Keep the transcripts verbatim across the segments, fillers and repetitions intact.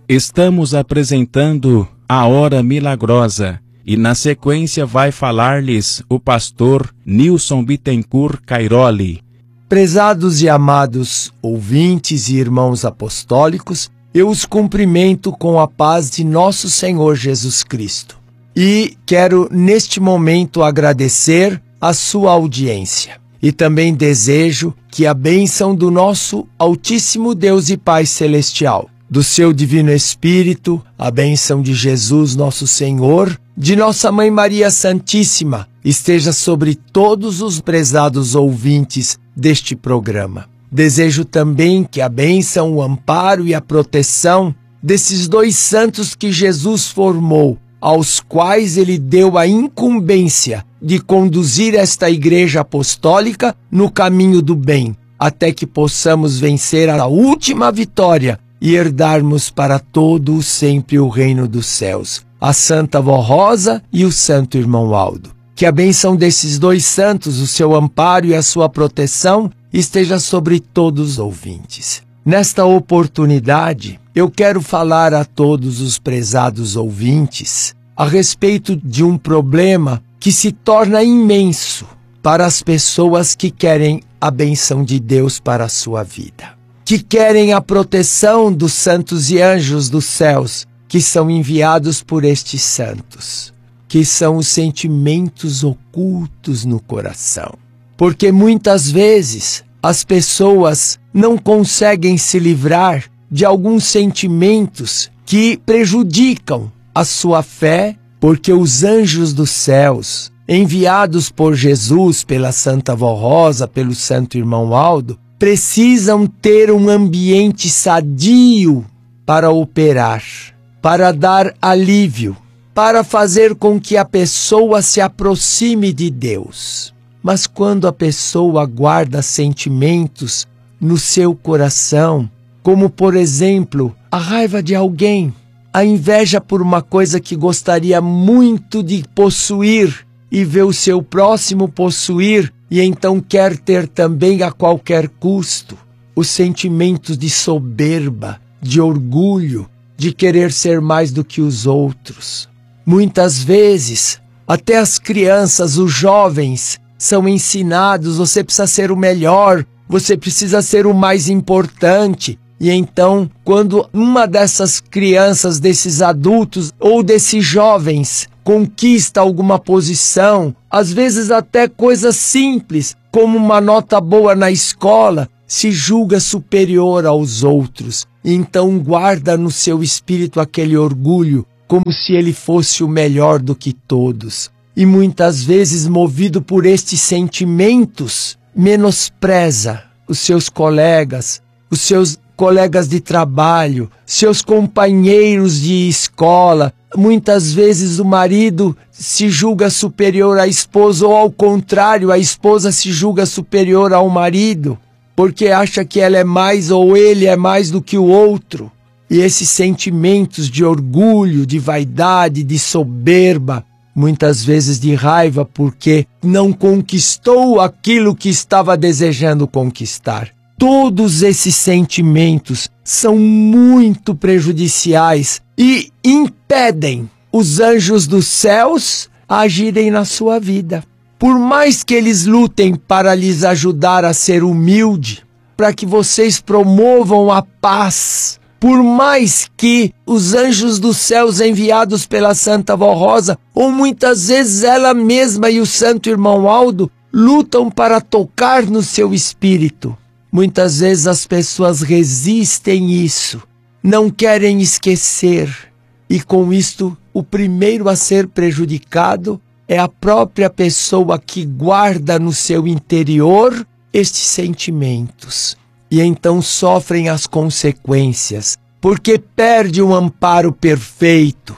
Estamos apresentando a Hora Milagrosa e na sequência vai falar-lhes o pastor Nilson Bittencourt Cairoli. Prezados e amados ouvintes e irmãos apostólicos, eu os cumprimento com a paz de nosso Senhor Jesus Cristo. E quero neste momento agradecer a sua audiência. E também desejo que a bênção do nosso Altíssimo Deus e Pai Celestial, do seu Divino Espírito, a bênção de Jesus nosso Senhor, de nossa Mãe Maria Santíssima, esteja sobre todos os prezados ouvintes deste programa. Desejo também que a bênção, o amparo e a proteção desses dois santos que Jesus formou, aos quais ele deu a incumbência de conduzir esta igreja apostólica no caminho do bem, até que possamos vencer a última vitória e herdarmos para todo o sempre o reino dos céus, a Santa Vó Rosa e o Santo Irmão Aldo. Que a bênção desses dois santos, o seu amparo e a sua proteção, esteja sobre todos os ouvintes. Nesta oportunidade, eu quero falar a todos os prezados ouvintes a respeito de um problema que se torna imenso para as pessoas que querem a bênção de Deus para a sua vida, que querem a proteção dos santos e anjos dos céus, que são enviados por estes santos, que são os sentimentos ocultos no coração. Porque muitas vezes as pessoas não conseguem se livrar de alguns sentimentos que prejudicam a sua fé, porque os anjos dos céus, enviados por Jesus, pela Santa Vó Rosa, pelo Santo Irmão Aldo, precisam ter um ambiente sadio para operar, para dar alívio, para fazer com que a pessoa se aproxime de Deus. Mas quando a pessoa guarda sentimentos no seu coração, como por exemplo, a raiva de alguém, a inveja por uma coisa que gostaria muito de possuir e vê o seu próximo possuir e então quer ter também a qualquer custo, os sentimentos de soberba, de orgulho, de querer ser mais do que os outros. Muitas vezes, até as crianças, os jovens, são ensinados, você precisa ser o melhor, você precisa ser o mais importante. E então, quando uma dessas crianças, desses adultos ou desses jovens conquista alguma posição, às vezes até coisas simples, como uma nota boa na escola, se julga superior aos outros. E então guarda no seu espírito aquele orgulho, como se ele fosse o melhor do que todos. E muitas vezes, movido por estes sentimentos, menospreza os seus colegas, os seus colegas de trabalho, seus companheiros de escola. Muitas vezes o marido se julga superior à esposa, ou ao contrário, a esposa se julga superior ao marido, porque acha que ela é mais ou ele é mais do que o outro. E esses sentimentos de orgulho, de vaidade, de soberba, muitas vezes de raiva porque não conquistou aquilo que estava desejando conquistar. Todos esses sentimentos são muito prejudiciais e impedem os anjos dos céus a agirem na sua vida. Por mais que eles lutem para lhes ajudar a ser humilde, para que vocês promovam a paz, por mais que os anjos dos céus enviados pela Santa Vó Rosa, ou muitas vezes ela mesma e o Santo Irmão Aldo, lutam para tocar no seu espírito, muitas vezes as pessoas resistem isso, não querem esquecer. E com isto, o primeiro a ser prejudicado é a própria pessoa que guarda no seu interior estes sentimentos. E então sofrem as consequências, porque perde um amparo perfeito,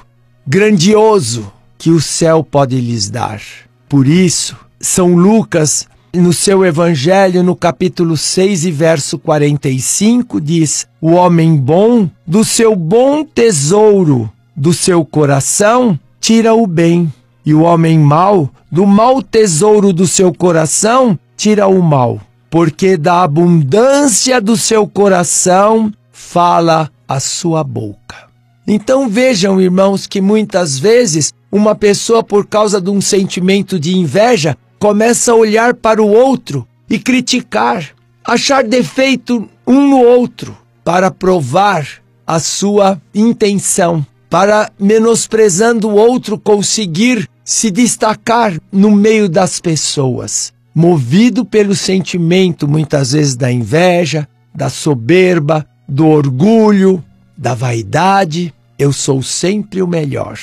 grandioso, que o céu pode lhes dar. Por isso, São Lucas, no seu Evangelho, no capítulo seis e verso quarenta e cinco, diz: o homem bom, do seu bom tesouro, do seu coração, tira o bem. E o homem mau, do mau tesouro do seu coração, tira o mal. Porque da abundância do seu coração fala a sua boca. Então vejam, irmãos, que muitas vezes uma pessoa, por causa de um sentimento de inveja, começa a olhar para o outro e criticar, achar defeito um no outro, para provar a sua intenção, para, menosprezando o outro, conseguir se destacar no meio das pessoas, movido pelo sentimento, muitas vezes, da inveja, da soberba, do orgulho, da vaidade. Eu sou sempre o melhor.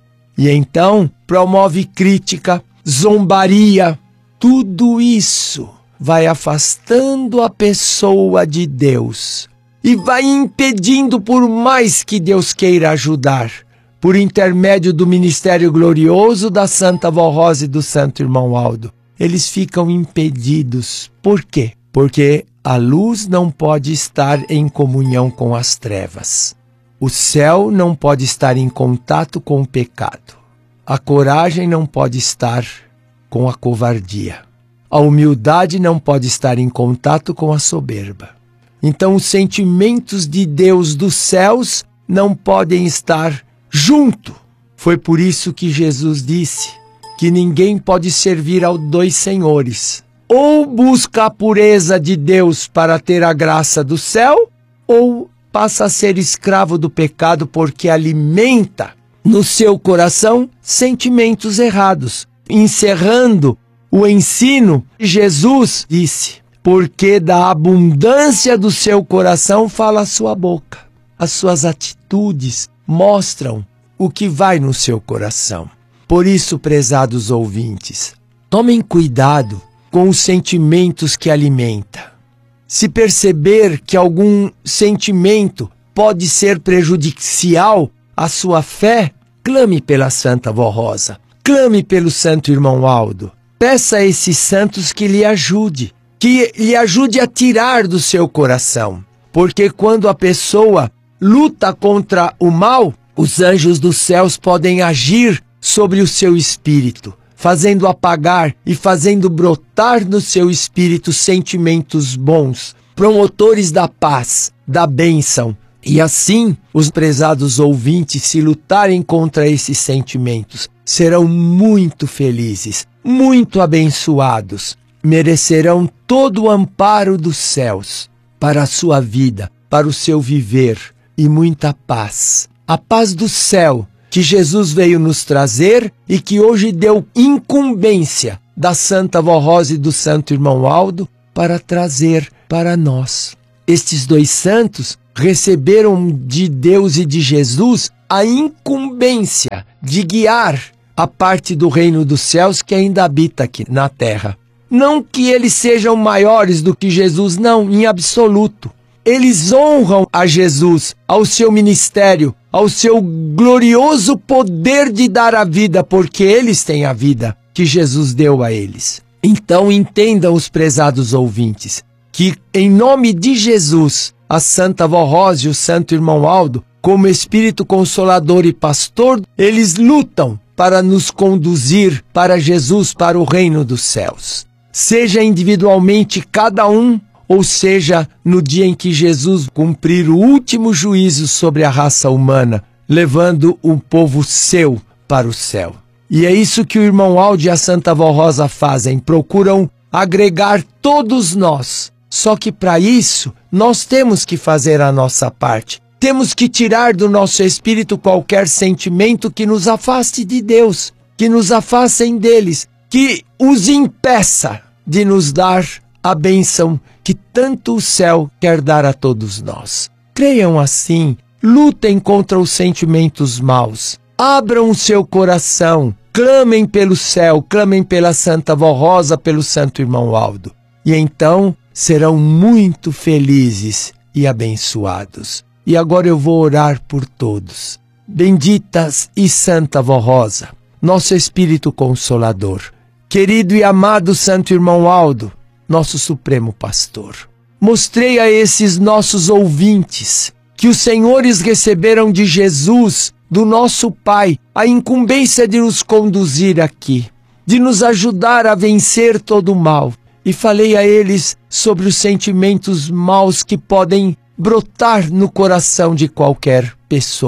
E então promove crítica, zombaria. Tudo isso vai afastando a pessoa de Deus e vai impedindo, por mais que Deus queira ajudar, por intermédio do ministério glorioso da Santa Vó Rosa e do Santo Irmão Aldo, eles ficam impedidos. Por quê? Porque a luz não pode estar em comunhão com as trevas. O céu não pode estar em contato com o pecado. A coragem não pode estar com a covardia. A humildade não pode estar em contato com a soberba. Então os sentimentos de Deus dos céus não podem estar junto. Foi por isso que Jesus disse que ninguém pode servir aos dois senhores. Ou busca a pureza de Deus para ter a graça do céu, ou passa a ser escravo do pecado, porque alimenta no seu coração sentimentos errados. Encerrando o ensino, Jesus disse: porque da abundância do seu coração fala a sua boca. As suas atitudes mostram o que vai no seu coração. Por isso, prezados ouvintes, tomem cuidado com os sentimentos que alimenta. Se perceber que algum sentimento pode ser prejudicial à sua fé, clame pela Santa Vó Rosa, clame pelo Santo Irmão Aldo. Peça a esses santos que lhe ajude, que lhe ajude a tirar do seu coração. Porque quando a pessoa luta contra o mal, os anjos dos céus podem agir sobre o seu espírito, fazendo apagar e fazendo brotar no seu espírito sentimentos bons, promotores da paz, da bênção. E assim, os prezados ouvintes, se lutarem contra esses sentimentos, serão muito felizes, muito abençoados, merecerão todo o amparo dos céus para a sua vida, para o seu viver, e muita paz. A paz do céu que Jesus veio nos trazer e que hoje deu incumbência da Santa Vó Rosa e do Santo Irmão Aldo para trazer para nós. Estes dois santos receberam de Deus e de Jesus a incumbência de guiar a parte do reino dos céus que ainda habita aqui na terra. Não que eles sejam maiores do que Jesus, não, em absoluto. Eles honram a Jesus, ao seu ministério, ao seu glorioso poder de dar a vida, porque eles têm a vida que Jesus deu a eles. Então entendam, os prezados ouvintes, que em nome de Jesus, a Santa Vó Rosa e o Santo Irmão Aldo, como Espírito Consolador e Pastor, eles lutam para nos conduzir para Jesus, para o reino dos céus. Seja individualmente cada um, ou seja, no dia em que Jesus cumprir o último juízo sobre a raça humana, levando o povo seu para o céu. E é isso que o Irmão Aldo e a Santa Vó Rosa fazem, procuram agregar todos nós. Só que para isso, nós temos que fazer a nossa parte. Temos que tirar do nosso espírito qualquer sentimento que nos afaste de Deus, que nos afastem deles, que os impeça de nos dar a bênção que tanto o céu quer dar a todos nós. Creiam assim, lutem contra os sentimentos maus, abram o seu coração, clamem pelo céu, clamem pela Santa Vó Rosa, pelo Santo Irmão Aldo. E então serão muito felizes e abençoados. E agora eu vou orar por todos. Benditas e Santa Vó Rosa, nosso Espírito Consolador, querido e amado Santo Irmão Aldo, nosso Supremo Pastor. Mostrei a esses nossos ouvintes que os senhores receberam de Jesus, do nosso Pai, a incumbência de nos conduzir aqui, de nos ajudar a vencer todo o mal. E falei a eles sobre os sentimentos maus que podem brotar no coração de qualquer pessoa.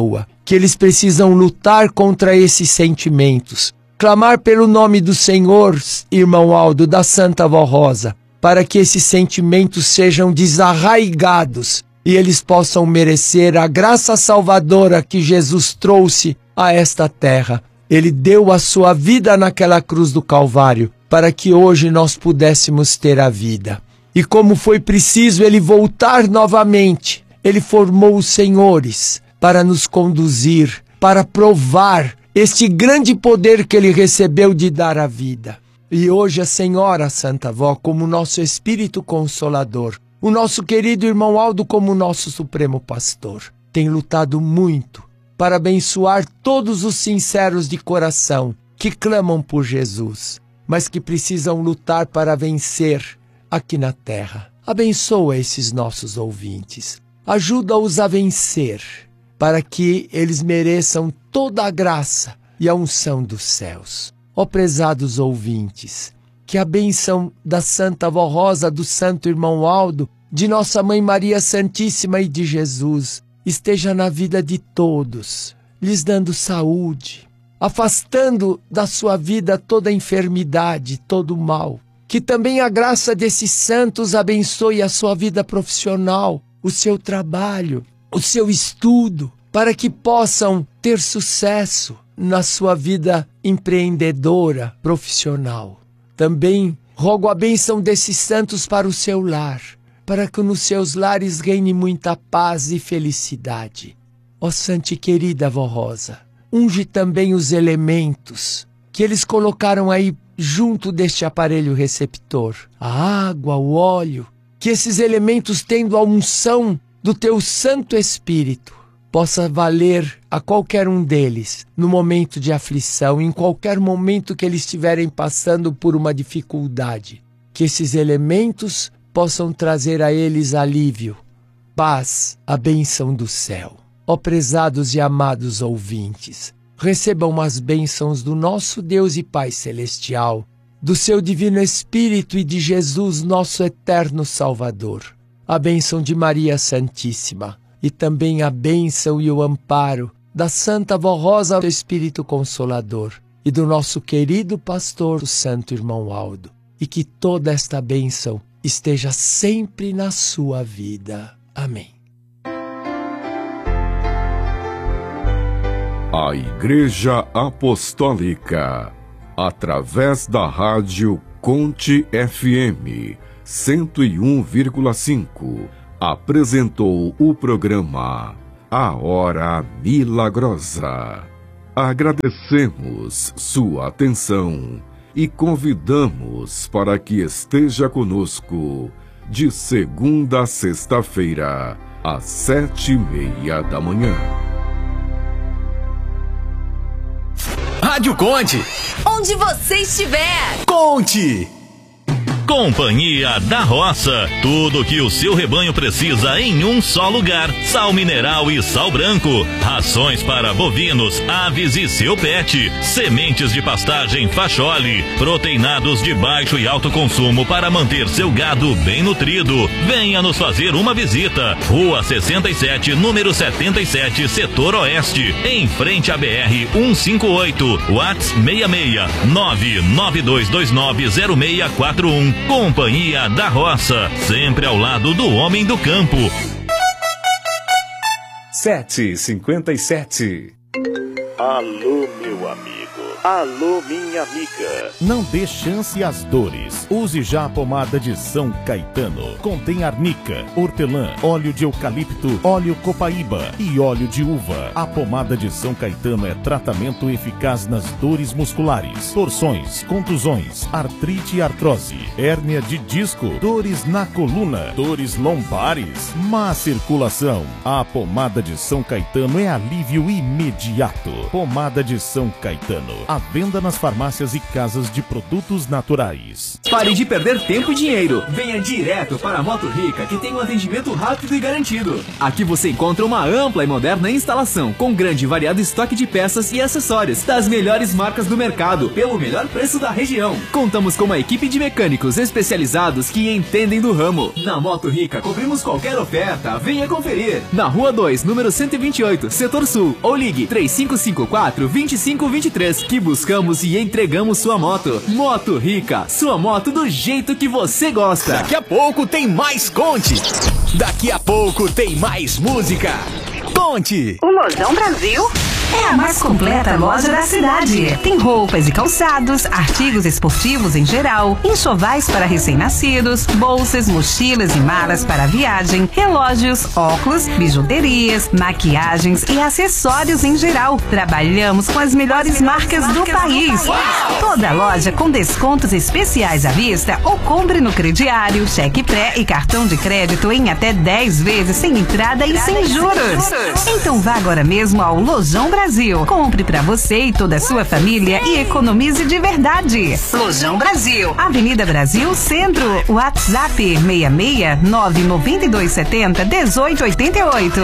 que eles precisam lutar contra esses sentimentos. Clamar pelo nome do Senhor, irmão Aldo, da Santa Vó Rosa, para que esses sentimentos sejam desarraigados e eles possam merecer a graça salvadora que Jesus trouxe a esta terra. Ele deu a sua vida naquela cruz do Calvário para que hoje nós pudéssemos ter a vida. E como foi preciso ele voltar novamente, ele formou os senhores para nos conduzir, para provar este grande poder que ele recebeu de dar a vida. E hoje a Senhora Santa Vó, como nosso Espírito Consolador, o nosso querido irmão Aldo como nosso Supremo Pastor, tem lutado muito para abençoar todos os sinceros de coração que clamam por Jesus, mas que precisam lutar para vencer aqui na terra. Abençoa esses nossos ouvintes, ajuda-os a vencer, para que eles mereçam toda a graça e a unção dos céus. Ó prezados ouvintes, que a bênção da Santa Vó Rosa, do Santo Irmão Aldo, de Nossa Mãe Maria Santíssima e de Jesus, esteja na vida de todos, lhes dando saúde, afastando da sua vida toda enfermidade, todo o mal. Que também a graça desses santos abençoe a sua vida profissional, o seu trabalho, o seu estudo, para que possam ter sucesso na sua vida empreendedora, profissional. Também rogo a bênção desses santos para o seu lar, para que nos seus lares reine muita paz e felicidade. Ó Santa e querida Vó Rosa, unge também os elementos que eles colocaram aí junto deste aparelho receptor. A água, o óleo, que esses elementos, tendo a unção do teu Santo Espírito, possa valer a qualquer um deles no momento de aflição, em qualquer momento que eles estiverem passando por uma dificuldade. Que esses elementos possam trazer a eles alívio, paz, a bênção do céu. Ó prezados e amados ouvintes, recebam as bênçãos do nosso Deus e Pai Celestial, do seu Divino Espírito e de Jesus, nosso eterno Salvador. A bênção de Maria Santíssima e também a bênção e o amparo da Santa Vó Rosa, do Espírito Consolador, e do nosso querido pastor, o Santo Irmão Aldo. E que toda esta bênção esteja sempre na sua vida. Amém. A Igreja Apostólica, através da rádio Conte F M cento e um vírgula cinco, apresentou o programa A Hora Milagrosa. Agradecemos sua atenção e convidamos para que esteja conosco de segunda a sexta-feira, às sete e meia da manhã. Rádio Conte. Onde você estiver. Conte. Companhia da Roça. Tudo que o seu rebanho precisa em um só lugar. Sal mineral e sal branco. Rações para bovinos, aves e seu pet. Sementes de pastagem Fachole. Proteinados de baixo e alto consumo para manter seu gado bem nutrido. Venha nos fazer uma visita. Rua sessenta e sete, número setenta e sete, Setor Oeste. Em frente à B R cento e cinquenta e oito. WhatsApp seis seis nove nove dois dois nove zero seis quatro um. Companhia da Roça, sempre ao lado do homem do campo. sete e cinquenta e sete. Alô, meu amigo. Alô, minha amiga. Não dê chance às dores. Use já a pomada de São Caetano. Contém arnica, hortelã, óleo de eucalipto, óleo copaíba e óleo de uva. A pomada de São Caetano é tratamento eficaz nas dores musculares, torções, contusões, artrite e artrose, hérnia de disco, dores na coluna, dores lombares, má circulação. A pomada de São Caetano é alívio imediato. Pomada de São Caetano. À venda nas farmácias e casas de produtos naturais. Pare de perder tempo e dinheiro. Venha direto para a Moto Rica, que tem um atendimento rápido e garantido. Aqui você encontra uma ampla e moderna instalação, com grande e variado estoque de peças e acessórios das melhores marcas do mercado, pelo melhor preço da região. Contamos com uma equipe de mecânicos especializados que entendem do ramo. Na Moto Rica, cobrimos qualquer oferta. Venha conferir. Na Rua dois, número cento e vinte e oito, Setor Sul. Ou ligue três cinco cinco quatro, dois cinco dois três, que buscamos e entregamos sua moto. Moto Rica, sua moto do jeito que você gosta. Daqui a pouco tem mais Conte. Daqui a pouco tem mais música. Conte. O Lojão Brasil é a mais completa loja da cidade. Tem roupas e calçados, artigos esportivos em geral, enxovais para recém-nascidos, bolsas, mochilas e malas para viagem, relógios, óculos, bijuterias, maquiagens e acessórios em geral. Trabalhamos com as melhores marcas do país. Toda loja com descontos especiais à vista ou compre no crediário, cheque pré e cartão de crédito em até dez vezes sem entrada e sem juros. Então vá agora mesmo ao Lojão Brasil. Compre pra você e toda a sua família e economize de verdade. Lojão Brasil, Avenida Brasil, Centro. WhatsApp seis seis nove nove dois sete zero, um oito oito oito.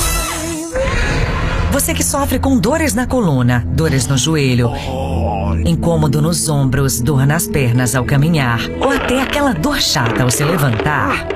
Você que sofre com dores na coluna, dores no joelho, incômodo nos ombros, dor nas pernas ao caminhar, ou até aquela dor chata ao se levantar.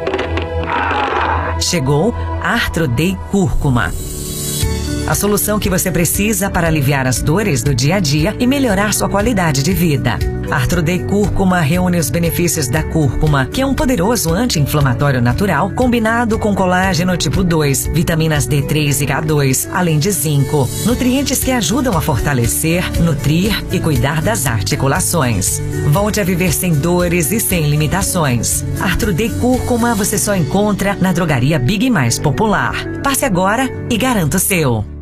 Chegou Arthrodey Cúrcuma. A solução que você precisa para aliviar as dores do dia a dia e melhorar sua qualidade de vida. Arthrodey Cúrcuma reúne os benefícios da cúrcuma, que é um poderoso anti-inflamatório natural combinado com colágeno tipo dois, vitaminas D três e K dois, além de zinco, nutrientes que ajudam a fortalecer, nutrir e cuidar das articulações. Volte a viver sem dores e sem limitações. Arthrodey Cúrcuma você só encontra na drogaria Big Mais Popular. Passe agora e garanta o seu.